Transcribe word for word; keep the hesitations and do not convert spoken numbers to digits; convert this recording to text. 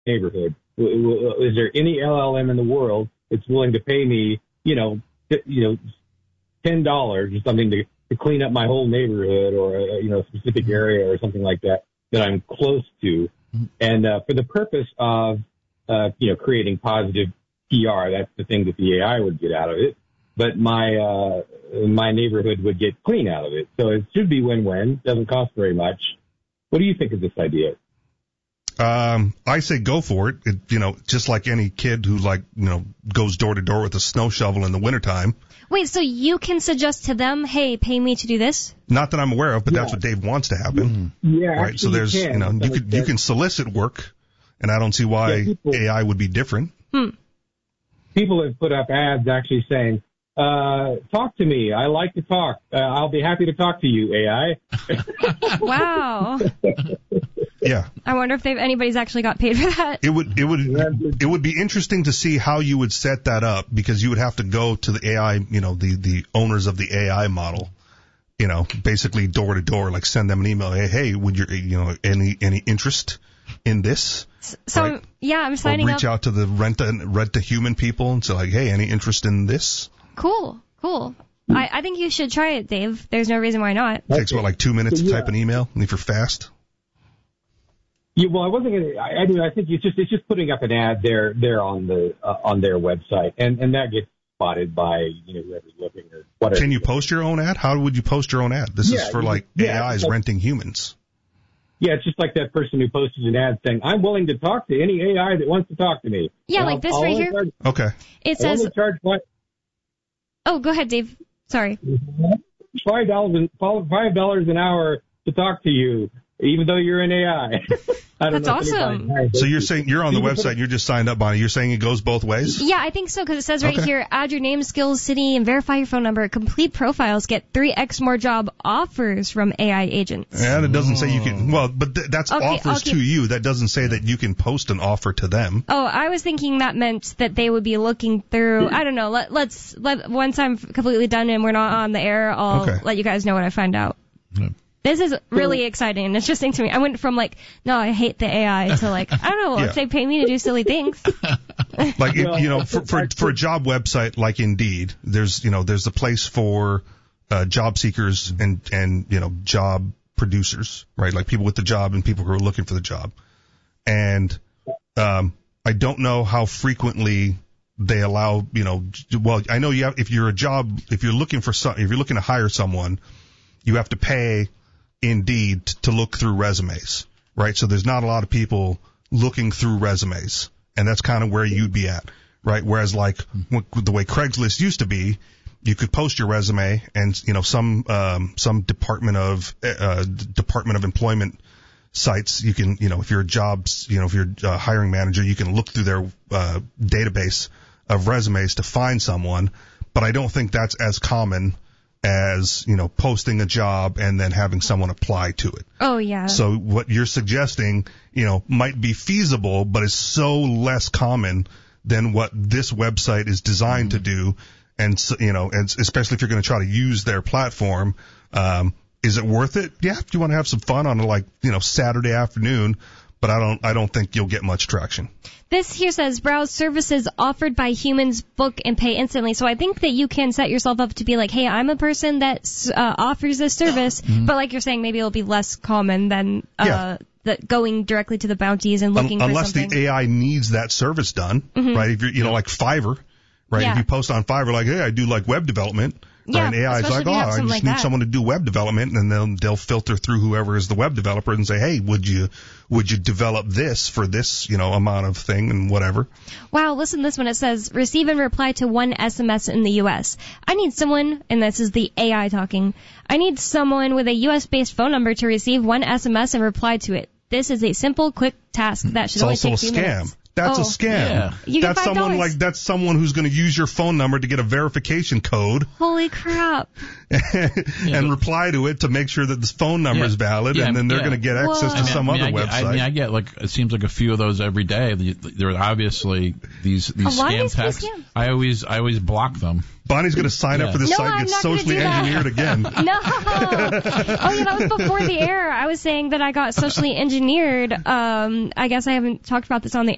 neighborhood? Is there any L L M in the world that's willing to pay me, you know, you know, ten dollars or something to, to clean up my whole neighborhood or a, you know, a specific area or something like that that I'm close to, and uh, for the purpose of uh, you know, creating positive P R, that's the thing that the A I would get out of it. But my uh, my neighborhood would get clean out of it. So it should be win-win. Doesn't cost very much. What do you think of this idea? Um, I say go for it. it. You know, just like any kid who like you know goes door to door with a snow shovel in the wintertime. Wait, so you can suggest to them, hey, pay me to do this? Not that I'm aware of, but yeah. that's what Dave wants to happen. Yeah, right. So there's you, you know you could you can solicit work, and I don't see why yeah, people, A I would be different. Hmm. People have put up ads actually saying, Uh, talk to me. I like to talk. Uh, I'll be happy to talk to you, A I. Wow. Yeah. I wonder if they've, anybody's actually got paid for that. It would it would it would be interesting to see how you would set that up, because you would have to go to the A I, you know, the the owners of the A I model, you know, basically door to door, like send them an email. Hey, hey, would you you know any any interest in this? So right? yeah, I'm signing or reach up. out to the rent a, rent to human people and say like, hey, any interest in this? Cool, cool. I, I think you should try it, Dave. There's no reason why not. It takes, what, like two minutes to yeah. type an email, and if you're fast? Yeah, well, I wasn't going to. I mean, I think it's just it's just putting up an ad there there on the uh, on their website, and and that gets spotted by you know whoever's looking or whatever. Can you post your own ad? How would you post your own ad? This yeah, is for like yeah, A Is like, renting humans. Yeah, it's just like that person who posted an ad saying, "I'm willing to talk to any A I that wants to talk to me." Yeah, and like I'll, this I'll right here. Charge, Okay. It says. I'll only charge five, oh, go ahead, Dave. Sorry. Five dollars five dollars an hour to talk to you, even though you're an A I. I don't That's know awesome. So you're saying you're on the website and you're just signed up on it. You're saying it goes both ways? Yeah, I think so, because it says right Okay. here, add your name, skills, city, and verify your phone number. Complete profiles. Get three x more job offers from A I agents. Yeah, that doesn't say you can. Well, but th- that's Okay, offers okay. to you. That doesn't say that you can post an offer to them. Oh, I was thinking that meant that they would be looking through. I don't know. Let, let's let once I'm completely done and we're not on the air, I'll Okay. let you guys know what I find out. Yeah. This is really exciting and interesting to me. I went from like, no, I hate the A I to like, I don't know, Yeah. if they pay me to do silly things. Like it, you know, for, for for a job website like Indeed, there's you know there's a place for uh, job seekers and and you know job producers, right? Like people with the job and people who are looking for the job. And um, I don't know how frequently they allow you know. Well, I know you have, if you're a job if you're looking for some if you're looking to hire someone, you have to pay Indeed to look through resumes, right? So there's not a lot of people looking through resumes, and that's kind of where you'd be at, right? Whereas like the way Craigslist used to be, you could post your resume, and you know some um, some department of uh, Department of Employment sites, you can you know if you're a jobs you know if you're a hiring manager, you can look through their uh, database of resumes to find someone. But I don't think that's as common as, you know, posting a job and then having someone apply to it. Oh, yeah. So what you're suggesting, you know, might be feasible, but is so less common than what this website is designed mm-hmm. to do. And, so, you know, and especially if you're going to try to use their platform, um, is it worth it? Yeah, if you want to have some fun on a, like, you know, Saturday afternoon, but I don't, I don't think you'll get much traction. This here says browse services offered by humans, book and pay instantly. So I think that you can set yourself up to be like, hey, I'm a person that uh, offers this service, mm-hmm. but like you're saying, maybe it'll be less common than uh, yeah. the going directly to the bounties and looking Un- for unless something. Unless the A I needs that service done, mm-hmm. right? If you're, you know, like Fiverr, right? Yeah. If you post on Fiverr like, hey, I do like web development. Yeah, right? And A I is like, oh, I just like need that. someone to do web development, and then they'll, they'll filter through whoever is the web developer and say, hey, would you would you develop this for this, you know, amount of thing and whatever. Wow, listen to this one. It says, receive and reply to one S M S in the U S. I need someone, and this is the A I talking, I need someone with a U S-based phone number to receive one S M S and reply to it. This is a simple, quick task that should it's only also take a few a scam. minutes. That's oh. a scam. Yeah. You get that's five dollars. someone like that's someone who's going to use your phone number to get a verification code. Holy crap. and yeah, reply to it to make sure that this phone number yeah, is valid, yeah, and then they're yeah. going to get access Whoa. to some I mean, other I get, website. I mean, I get like it seems like a few of those every day. There are obviously these these A lot of scam these texts. scams. I always I always block them. Bonnie's going to sign Yeah. up for this No, site I'm and get not gonna socially do that. engineered again. No. Oh, yeah, that was before the air. I was saying that I got socially engineered. Um, I guess I haven't talked about this on the